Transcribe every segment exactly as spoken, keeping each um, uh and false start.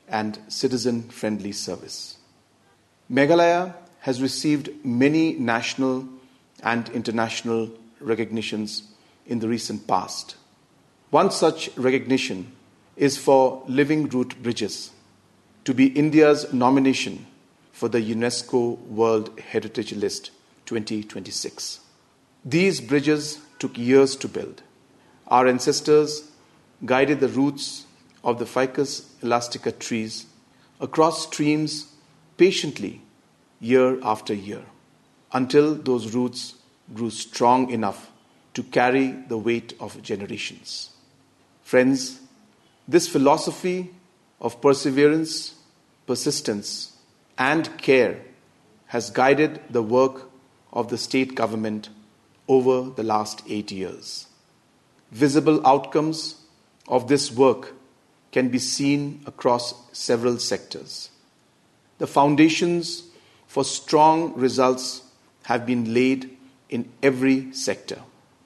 and citizen-friendly service. Meghalaya has received many national and international recognitions in the recent past. One such recognition is for Living Root Bridges, to be India's nomination for the UNESCO World Heritage List twenty twenty-six. These bridges took years to build. Our ancestors guided the roots of the Ficus elastica trees across streams patiently year after year, until those roots grew strong enough to carry the weight of generations. Friends, this philosophy of perseverance, persistence, and care has guided the work of the state government over the last eight years. Visible outcomes of this work can be seen across several sectors. The foundations for strong results have been laid in every sector.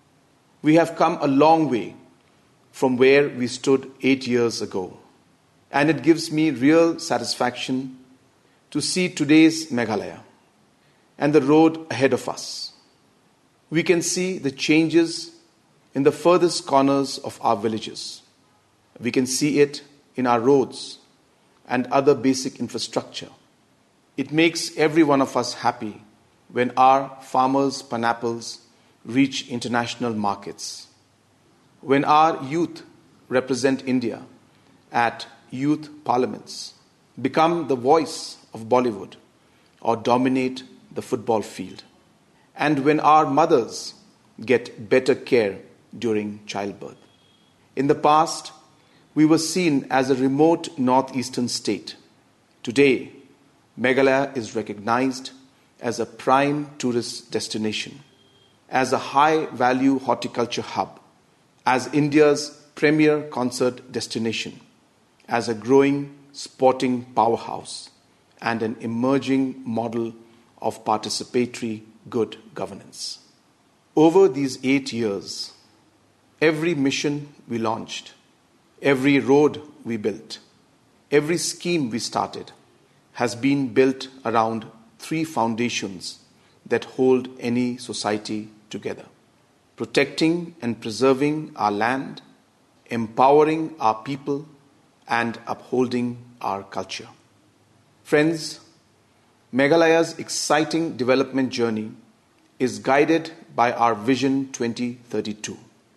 We have come a long way from where we stood eight years ago, and it gives me real satisfaction to see today's Meghalaya and the road ahead of us. We can see the changes in the furthest corners of our villages. We can see it in our roads and other basic infrastructure. It makes every one of us happy when our farmers' pineapples reach international markets, when our youth represent India at youth parliaments, become the voice of Bollywood, or dominate the football field, and when our mothers get better care during childbirth. In the past, we were seen as a remote northeastern state. Today, Meghalaya is recognized as a prime tourist destination, as a high-value horticulture hub, as India's premier concert destination, as a growing sporting powerhouse, and an emerging model of participatory good governance. Over these eight years, every mission we launched, every road we built, every scheme we started has been built around three foundations that hold any society together: protecting and preserving our land, empowering our people, and upholding our culture. Friends, Meghalaya's exciting development journey is guided by our Vision twenty thirty-two,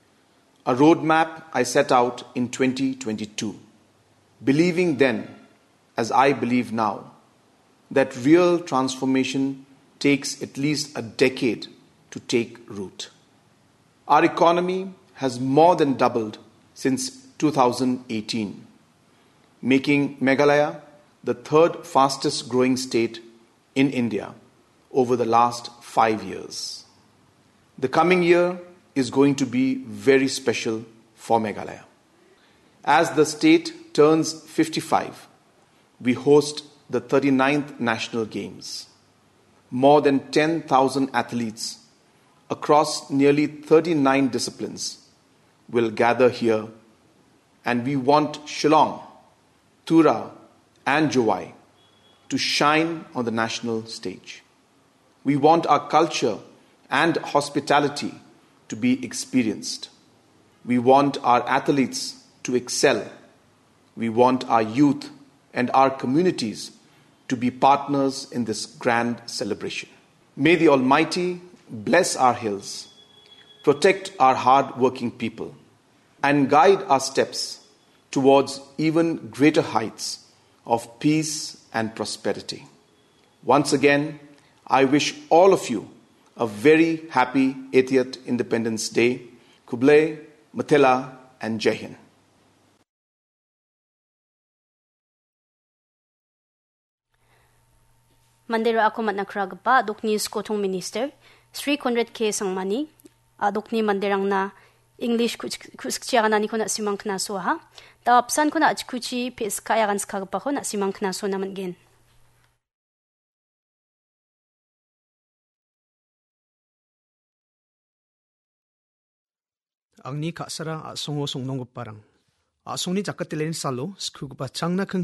a roadmap I set out in twenty twenty-two, believing then, as I believe now, that real transformation takes at least a decade to take root. Our economy has more than doubled since two thousand eighteen, making Meghalaya the third fastest growing state in India over the last five years. The coming year is going to be very special for Meghalaya. As the state turns fifty-five, we host the thirty-ninth National Games. More than ten thousand athletes across nearly thirty-nine disciplines will gather here, and we want Shillong, Tura, and Jowai to shine on the national stage. We want our culture and hospitality to be experienced. We want our athletes to excel. We want our youth and our communities to be partners in this grand celebration. May the Almighty bless our hills, protect our hard-working people, and guide our steps towards even greater heights of peace and prosperity. Once again, I wish all of you a very happy eightieth Independence Day. Kublai, Mathila, and Jai Hind. Mandira ako matnakragpa Dokni Skotong Minister Sri Conrad K. Sangmani Dokni Mandirang na English kuskchiya na ni ko na simang knaso ha tapsan ko na achkuchi pes kaya kan skagpa ko na simang knaso naman gen. Ang ni kasara asongo songnong parang asong ni jakatilen salo skugpa changna